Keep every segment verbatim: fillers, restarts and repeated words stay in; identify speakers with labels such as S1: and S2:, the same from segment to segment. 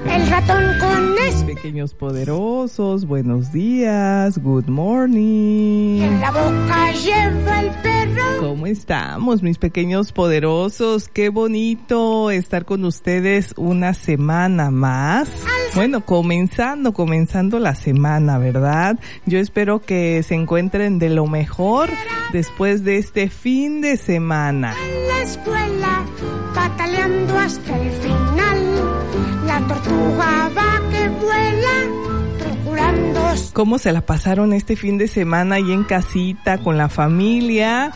S1: el ratón con es...
S2: Pequeños poderosos, buenos días, good morning.
S1: En la boca lleva el perro.
S2: ¿Cómo estamos, mis pequeños poderosos? Qué bonito estar con ustedes una semana más. Bueno, comenzando, comenzando la semana, ¿verdad? Yo espero que se encuentren de lo mejor después de este fin de semana.
S1: En la escuela, pataleando hasta el final, la tortuga va que vuela, procurando...
S2: ¿Cómo se la pasaron este fin de semana ahí en casita con la familia?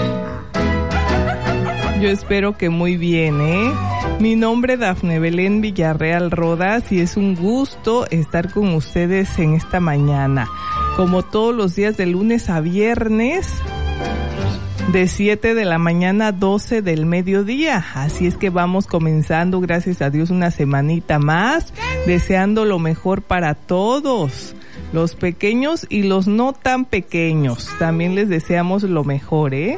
S2: Yo espero que muy bien, ¿eh? Mi nombre es Dafne Belén Villarreal Rodas y es un gusto estar con ustedes en esta mañana. Como todos los días de lunes a viernes, de siete de la mañana a doce del mediodía. Así es que vamos comenzando, gracias a Dios, una semanita más, deseando lo mejor para todos. Los pequeños y los no tan pequeños. También les deseamos lo mejor, ¿eh?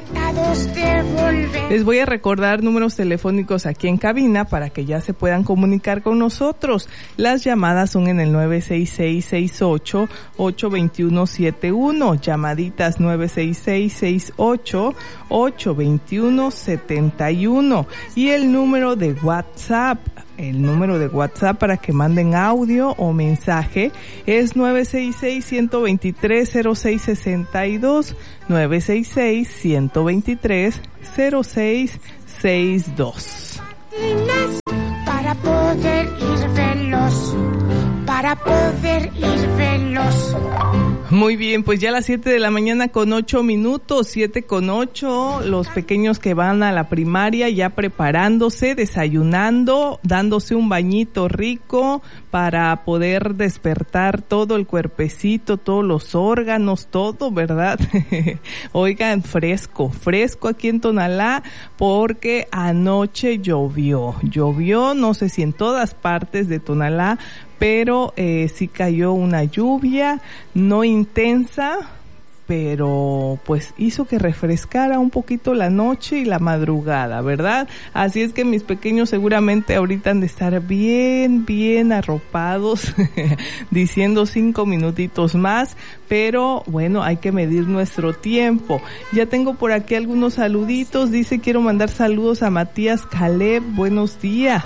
S2: Les voy a recordar números telefónicos aquí en cabina para que ya se puedan comunicar con nosotros. Las llamadas son en el nueve seis seis, seis ocho, ocho dos uno siete uno. Llamaditas nueve seis seis, seis ocho, ocho dos uno siete uno. Y el número de WhatsApp. El número de WhatsApp para que manden audio o mensaje es nueve seis seis, uno dos tres, cero seis seis dos, nueve seis seis, uno dos tres, cero seis seis dos.
S1: Para poder ir veloz, para poder ir veloz.
S2: Muy bien, pues ya a las siete de la mañana con ocho minutos, siete con ocho, los pequeños que van a la primaria ya preparándose, desayunando, dándose un bañito rico para poder despertar todo el cuerpecito, todos los órganos, todo, ¿verdad? Oigan, fresco, fresco aquí en Tonalá porque anoche llovió, llovió, no sé si en todas partes de Tonalá, pero eh, sí cayó una lluvia, no intensa, pero pues hizo que refrescara un poquito la noche y la madrugada, ¿verdad? Así es que mis pequeños seguramente ahorita han de estar bien, bien arropados, diciendo cinco minutitos más, pero bueno, hay que medir nuestro tiempo. Ya tengo por aquí algunos saluditos, dice quiero mandar saludos a Matías Caleb, buenos días.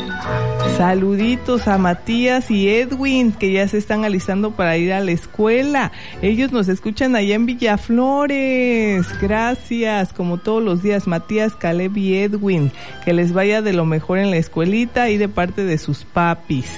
S2: Saluditos a Matías y Edwin, que ya se están alistando para ir a la escuela. Ellos nos escuchan allá en Villaflores. Gracias, como todos los días, Matías, Caleb y Edwin. Que les vaya de lo mejor en la escuelita y de parte de sus papis.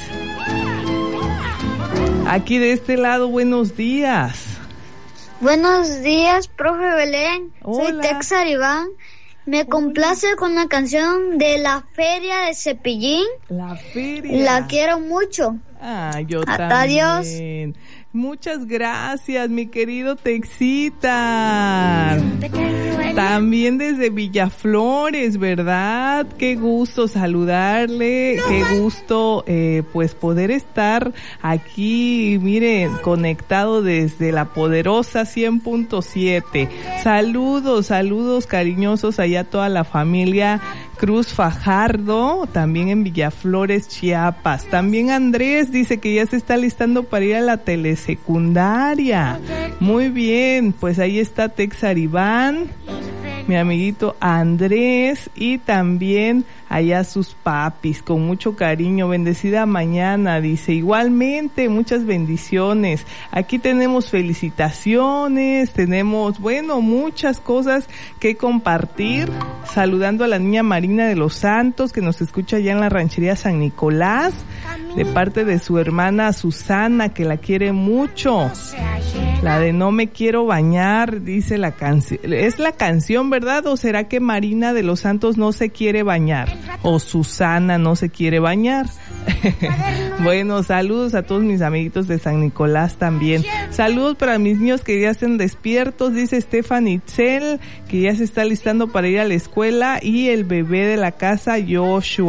S2: Aquí de este lado, buenos días.
S3: Buenos días, profe Belén.
S2: Hola.
S3: Soy Texar Iván. Me complace con la canción de la Feria de Cepillín.
S2: La feria.
S3: La quiero mucho.
S2: Ah, yo
S3: Hasta
S2: también.
S3: Adiós.
S2: Muchas gracias, mi querido Texitar. También desde Villaflores, ¿verdad? Qué gusto saludarle, qué gusto eh, pues poder estar aquí, miren, conectado desde la poderosa cien punto siete. Saludos, saludos cariñosos allá a toda la familia Cruz Fajardo, también en Villaflores, Chiapas. También Andrés dice que ya se está listando para ir a la telesecundaria. Muy bien, pues ahí está Texar Iván, mi amiguito Andrés, y también allá sus papis, con mucho cariño. Bendecida mañana, dice. Igualmente, muchas bendiciones. Aquí tenemos felicitaciones, tenemos, bueno, muchas cosas que compartir. Saludando a la niña Marina de los Santos, que nos escucha allá en la ranchería San Nicolás, de parte de su hermana Susana, que la quiere mucho. La de No me quiero bañar, dice la canción. Es la canción, ¿verdad? ¿O será que Marina de los Santos no se quiere bañar? ¿O Susana no se quiere bañar? Bueno, saludos a todos mis amiguitos de San Nicolás también. Saludos para mis niños que ya estén despiertos, dice Stephanie Itzel, que ya se está listando para ir a la escuela, y el bebé de la casa, Joshua,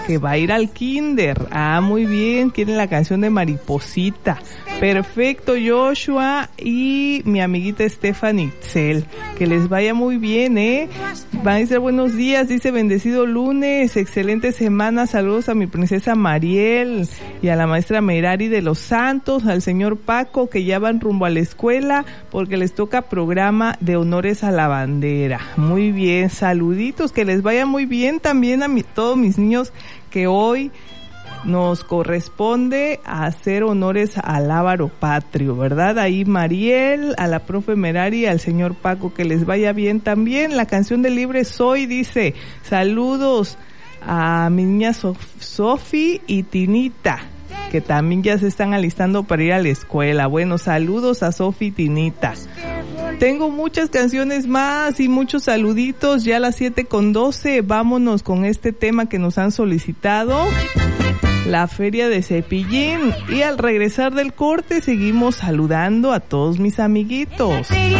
S2: que va a ir al kinder. Ah, muy bien, quieren la canción de Mariposita. Perfecto, Joshua y mi amiguita Stephanie Itzel. Que les vaya muy bien, ¿eh? Van a ser buenos días, dice bendecido lunes, excelente semana, saludos a mi princesa Mariel y a la maestra Merari de los Santos, al señor Paco, que ya van rumbo a la escuela porque les toca programa de honores a la bandera. Muy bien, saluditos, que les vaya muy bien también a mi, todos mis niños que hoy nos corresponde hacer honores al Lábaro Patrio, ¿verdad? Ahí Mariel, a la profe Merari, al señor Paco, que les vaya bien también. La canción de Libre Soy dice, saludos a mi niña Sof- Sofi y Tinita, que también ya se están alistando para ir a la escuela. Bueno, saludos a Sofi y Tinita. Tengo muchas canciones más y muchos saluditos, ya a las siete con doce, vámonos con este tema que nos han solicitado. La feria de Cepillín, y al regresar del corte seguimos saludando a todos mis amiguitos.